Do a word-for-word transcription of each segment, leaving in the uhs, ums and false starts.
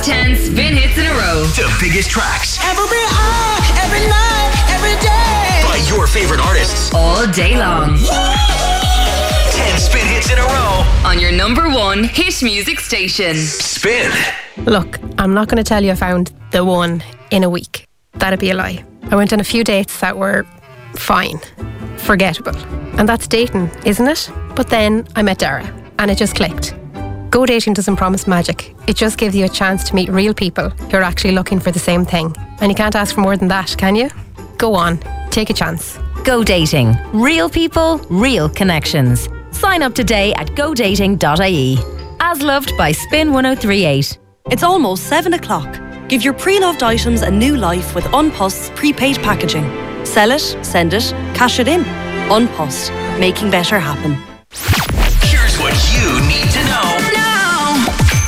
ten spin hits in a row. The biggest tracks. Every hour, every night, every day. By your favorite artists. All day long. ten spin hits in a row. On your number one hit music station. Spin. Look, I'm not going to tell you I found the one in a week. That'd be a lie. I went on a few dates that were fine, forgettable. And that's dating, isn't it? But then I met Dara and it just clicked. Go dating doesn't promise magic. It just gives you a chance to meet real people who are actually looking for the same thing. And you can't ask for more than that, can you? Go on, take a chance. Go dating. Real people, real connections. Sign up today at go dating dot I E. As loved by Spin one oh three eight. It's almost seven o'clock. Give your pre-loved items a new life with Unpost's prepaid packaging. Sell it, send it, cash it in. Unpost, making better happen. Here's what you need to know now.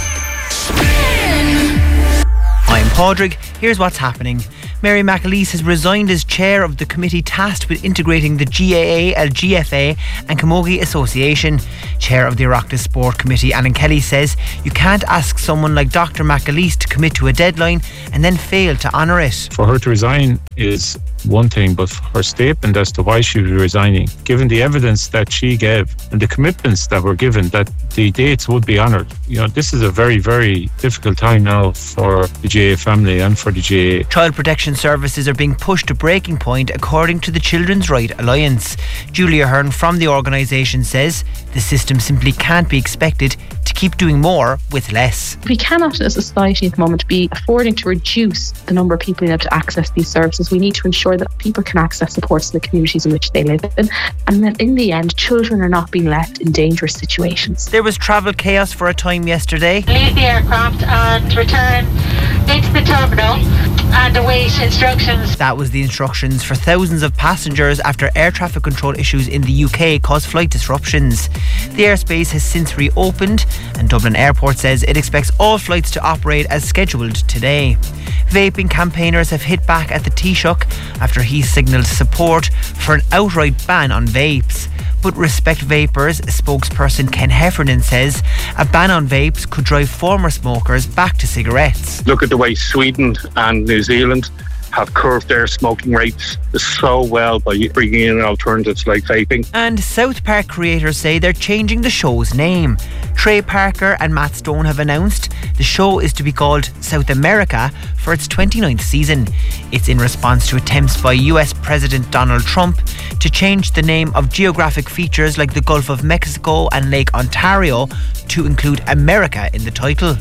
Spin. I'm Padraig. Here's what's happening. Mary McAleese has resigned as chair of the committee tasked with integrating the G A A, L G F A and Camogie Association. Chair of the Oireachtas Sport Committee, Alan Kelly, says you can't ask someone like Doctor McAleese to commit to a deadline and then fail to honour it. For her to resign is one thing, but her statement as to why she was resigning, given the evidence that she gave and the commitments that were given that the dates would be honoured, you know, this is a very, very difficult time now for the G A A family and for the G A A. Child protection services are being pushed to breaking point according to the Children's Right Alliance. Julia Hearn from the organisation says the system simply can't be expected to keep doing more with less. We cannot as a society at the moment be affording to reduce the number of people who have to access these services. We need to ensure that people can access supports in the communities in which they live in, and that in the end children are not being left in dangerous situations. There was travel chaos for a time yesterday. Leave the aircraft and return into the terminal and await instructions. That was the instructions for thousands of passengers after air traffic control issues in the U K caused flight disruptions. The airspace has since reopened and Dublin Airport says it expects all flights to operate as scheduled today. Vaping campaigners have hit back at the Taoiseach after he signalled support for an outright ban on vapes. But Respect Vapors spokesperson Ken Heffernan says a ban on vapes could drive former smokers back to cigarettes. Look at the way Sweden and New Zealand have curbed their smoking rates so well by bringing in alternatives like vaping. And South Park creators say they're changing the show's name. Trey Parker and Matt Stone have announced the show is to be called South America for its twenty-ninth season. It's in response to attempts by U S President Donald Trump to change the name of geographic features like the Gulf of Mexico and Lake Ontario to include America in the title.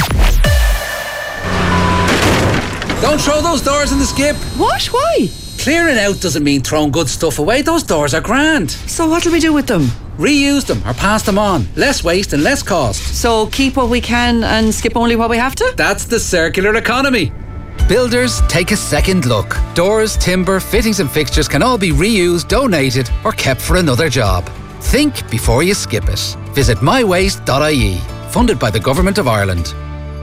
Don't throw those doors in the skip. What? Why? Clearing out doesn't mean throwing good stuff away. Those doors are grand. So what'll we do with them? Reuse them or pass them on. Less waste and less cost. So keep what we can and skip only what we have to? That's the circular economy. Builders, take a second look. Doors, timber, fittings and fixtures can all be reused, donated or kept for another job. Think before you skip it. Visit my waste dot I E. Funded by the Government of Ireland.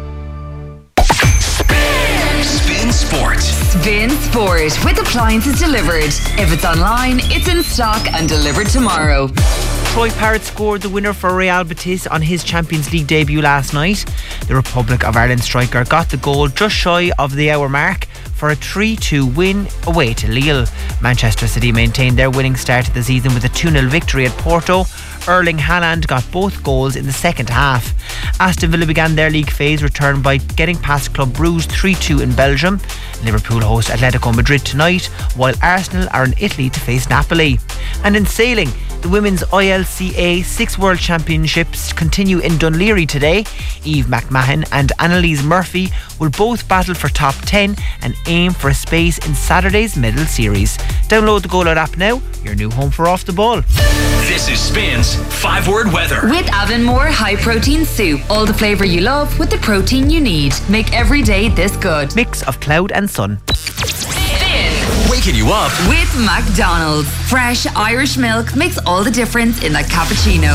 Spin Sport. Spin Sport with appliances delivered. If it's online, it's in stock and delivered tomorrow. Troy Parrott scored the winner for Real Betis on his Champions League debut last night. The Republic of Ireland striker got the goal just shy of the hour mark for a three two win away to Lille. Manchester City maintained their winning start to the season with a two nil victory at Porto. Erling Haaland got both goals in the second half. Aston Villa began their league phase return by getting past Club Brugge three two in Belgium. Liverpool host Atletico Madrid tonight, while Arsenal are in Italy to face Napoli. And in sailing, the women's I L C A Six World Championships continue in Dunleary today. Eve McMahon and Annalise Murphy will both battle for top ten and aim for a space in Saturday's medal series. Download the Go Loud app now, your new home for Off the Ball. This is Spin's five word weather. With Avonmore High Protein Soup. All the flavour you love with the protein you need. Make every day this good. Mix of cloud and sun. Waking you up with McDonald's. Fresh Irish milk makes all the difference in that cappuccino.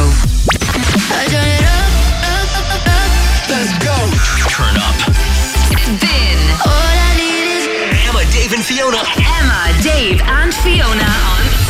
Let's go. Turn up. Spin. Emma, Dave and Fiona. Emma, Dave and Fiona on Spin.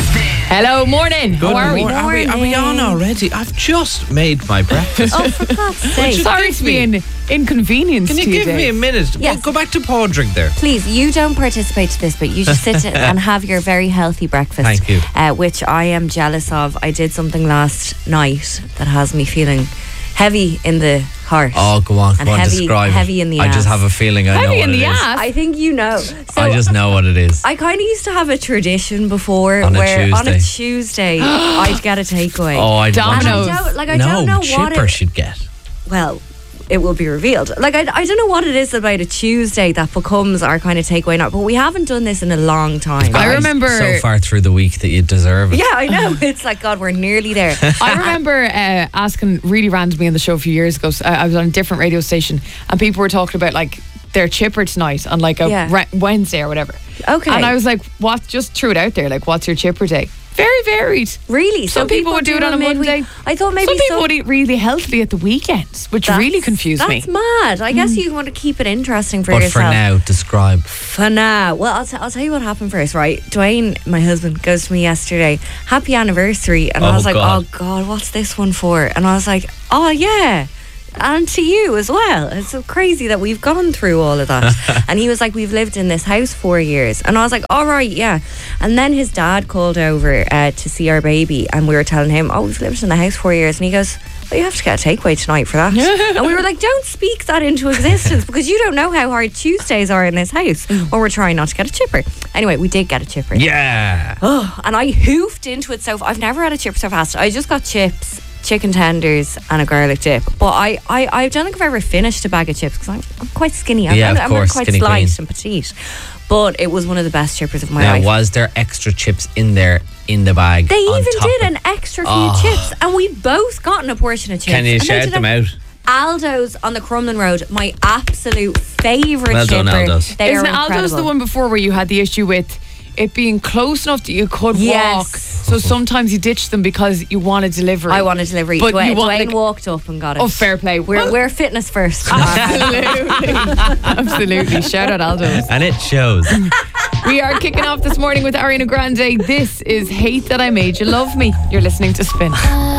Hello, morning. Good How are we? morning. Are we? Are we on already? I've just made my breakfast. Oh, for God's sake. Sorry to be an inconvenience Can you to give Dave. me a minute? Yes. Go, go back to pondering there. Please, you don't participate to this, but you just sit and have your very healthy breakfast. Thank you. Uh, which I am jealous of. I did something last night that has me feeling heavy in the heart. Oh, go on, and go on, heavy, describe heavy it. in the I ass. just have a feeling I know Heavy what in it the is. ass? I think you know. So I just know what it is. I kind of used to have a tradition before On a where on a Tuesday. Tuesday I'd get a takeaway. Oh, I And I Domino's. don't, like I no, don't know what Chipper it, should get. well, it will be revealed. Like I, I don't know what it is about a Tuesday that becomes our kind of takeaway night, but we haven't done this in a long time. I remember so far through the week that you deserve it. Yeah, I know. It's like, God, we're nearly there. I remember uh, asking really randomly on the show a few years ago. So I I was on a different radio station, and people were talking about like their chipper tonight on like a Yeah. re- Wednesday or whatever. Okay. And I was like, "What?" Just threw it out there. Like, "What's your chipper day?" Very varied. Really? Some So people, people would do do it on a midweek. Monday. I thought maybe some people some- would eat really healthily at the weekends, which That's- really confused me. That's mad. I guess you want to keep it interesting for But yourself. for now, describe. For now. Well, I'll, t- I'll tell you what happened first, right? Dwayne, my husband, goes to me yesterday, happy anniversary. And I Oh, was like, God. oh, God, what's this one for? And I was like, oh, yeah. And to you as well. It's so crazy that we've gone through all of that. And he was like, we've lived in this house four years. And I was like, all right, yeah. And then his dad called over uh, to see our baby. And we were telling him, oh, we've lived in the house four years. And he goes, well, you have to get a takeaway tonight for that. And we were like, don't speak that into existence because you don't know how hard Tuesdays are in this house. Or we're trying not to get a chipper. Anyway, we did get a chipper. Yeah. Oh, and I hoofed into it so I've never had a chipper so fast. I just got chips, chicken tenders, and a garlic dip. But I, I, I don't think I've ever finished a bag of chips because I'm, I'm quite skinny. I'm, Yeah, I'm, of I'm course, quite skinny slight queen. and petite. But it was one of the best chippers of my Now, life. was there extra chips in there in the bag? They on even top did of- an extra few Oh. chips, and we both gotten a portion of chips. Can you And they shout did them a- out? Aldo's on the Crumlin Road, my absolute favourite Well chipper. done, Aldo's. They Isn't are Aldo's incredible. the one before where you had the issue with it being close enough that you could Yes. walk? So sometimes you ditch them because you want a delivery. I want a delivery. But Dwayne, you want, Dwayne like- walked up and got it. Oh, fair play. We're, Well- we're fitness first. Absolutely. Absolutely. Shout out Aldo's. And it shows. We are kicking off this morning with Ariana Grande. This is Hate That I Made You Love Me. You're listening to Spin.